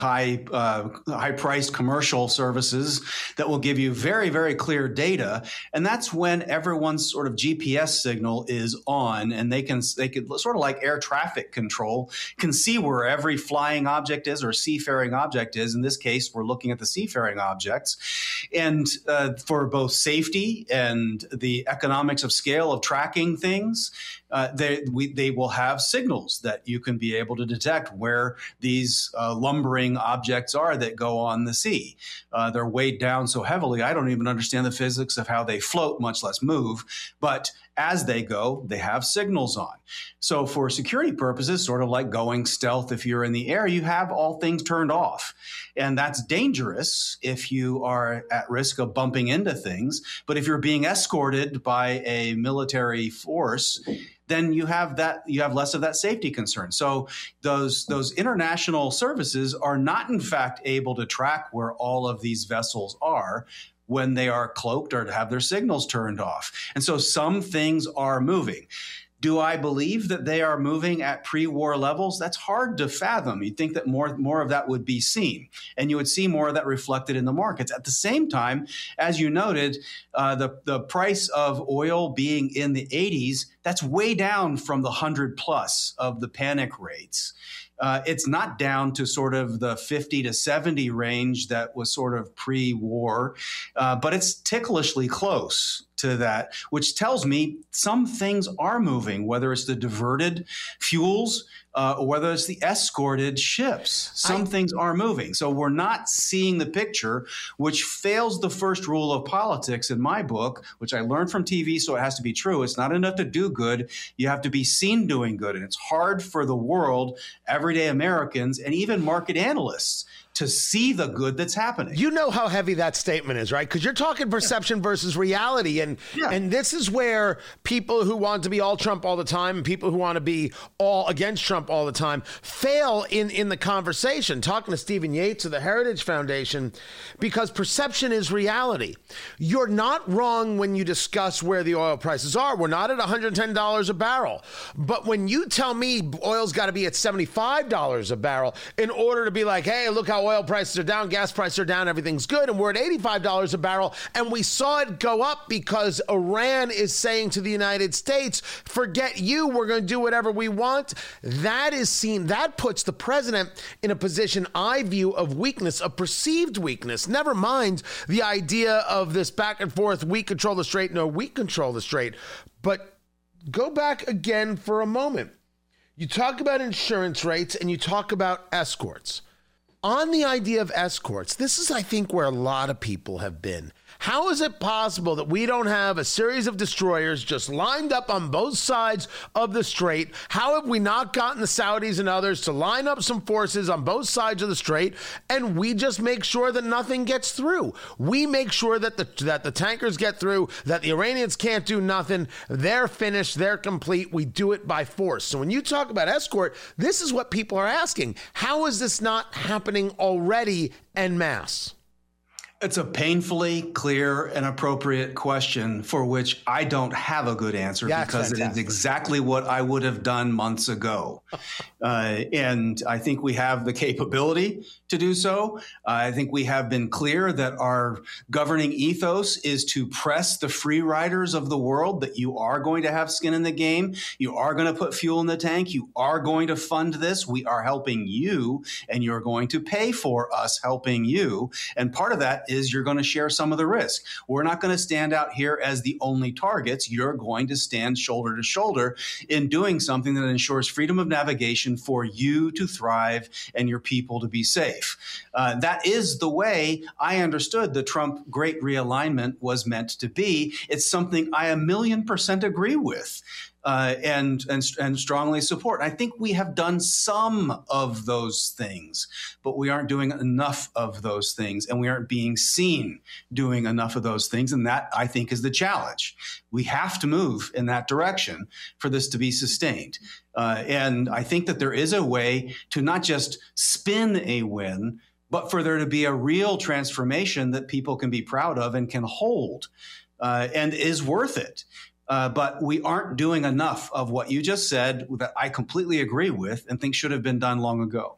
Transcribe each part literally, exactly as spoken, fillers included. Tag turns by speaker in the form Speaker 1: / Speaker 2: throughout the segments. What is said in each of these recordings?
Speaker 1: high uh, high priced commercial services that will give you very, very clear data. And that's when everyone's sort of G P S signal is on, and they can they could sort of like air traffic control can see where every flying object is or seafaring object is. In this case, we're looking at the seafaring objects. And uh, for both safety and the economics of scale of tracking things, uh, they we, they will have signals that you can be able to detect where these uh, lumbering objects are that go on the sea. Uh, they're weighed down so heavily, I don't even understand the physics of how they float, much less move. But as they go, they have signals on. So for security purposes, sort of like going stealth, if you're in the air, you have all things turned off. And that's dangerous if you are at risk of bumping into things. But if you're being escorted by a military force, then you have that you have less of that safety concern. So those those international services are not in fact able to track where all of these vessels are when they are cloaked or have their signals turned off. And so some things are moving. Do I believe that they are moving at pre-war levels? That's hard to fathom. You'd think that more, more of that would be seen, and you would see more of that reflected in the markets. At the same time, as you noted, uh, the, the price of oil being in the eighties, that's way down from the one hundred plus of the panic rates. Uh, it's not down to sort of the fifty to seventy range that was sort of pre-war, uh, but it's ticklishly close to that, which tells me some things are moving, whether it's the diverted fuels uh, or whether it's the escorted ships. Some I, things are moving. So we're not seeing the picture, which fails the first rule of politics in my book, which I learned from T V, so it has to be true. It's not enough to do good. You have to be seen doing good. And it's hard for the world, everyday Americans, and even market analysts to see the good that's happening.
Speaker 2: You know how heavy that statement is, right? Because you're talking perception yeah. versus reality. And yeah. and this is where people who want to be all Trump all the time and people who want to be all against Trump all the time fail in, in the conversation. Talking to Stephen Yates of the Heritage Foundation, because perception is reality. You're not wrong when you discuss where the oil prices are. We're not at one hundred ten dollars a barrel. But when you tell me oil's got to be at seventy-five dollars a barrel in order to be like, hey, look how oil prices are down, gas prices are down, everything's good, and we're at eighty-five dollars a barrel, and we saw it go up because Iran is saying to the United States, forget you, we're going to do whatever we want. That is seen, that puts the president in a position, I view, of weakness, of perceived weakness. Never mind the idea of this back and forth, we control the strait, no, we control the strait. But go back again for a moment. You talk about insurance rates and you talk about escorts. On the idea of escorts, this is, I think, where a lot of people have been. How is it possible that we don't have a series of destroyers just lined up on both sides of the strait? How have we not gotten the Saudis and others to line up some forces on both sides of the strait, and we just make sure that nothing gets through? We make sure that the that the tankers get through, that the Iranians can't do nothing. They're finished. They're complete. We do it by force. So when you talk about escort, this is what people are asking. How is this not happening already en masse?
Speaker 1: It's a painfully clear and appropriate question for which I don't have a good answer yeah, because fantastic. It is exactly what I would have done months ago. uh, and I think we have the capability to do so. Uh, I think we have been clear that our governing ethos is to press the free riders of the world, that you are going to have skin in the game. You are going to put fuel in the tank. You are going to fund this. We are helping you, and you're going to pay for us helping you. And part of that is you're going to share some of the risk. We're not going to stand out here as the only targets. You're going to stand shoulder to shoulder in doing something that ensures freedom of navigation for you to thrive and your people to be safe. Uh, that is the way I understood the Trump Great Realignment was meant to be. It's something I a million percent agree with. Uh, and, and and strongly support. I think we have done some of those things, but we aren't doing enough of those things, and we aren't being seen doing enough of those things. And that, I think, is the challenge. We have to move in that direction for this to be sustained. Uh, and I think that there is a way to not just spin a win, but for there to be a real transformation that people can be proud of and can hold uh, and is worth it. Uh, but we aren't doing enough of what you just said that I completely agree with and think should have been done long ago.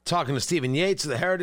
Speaker 2: Talking to Stephen Yates of the Heritage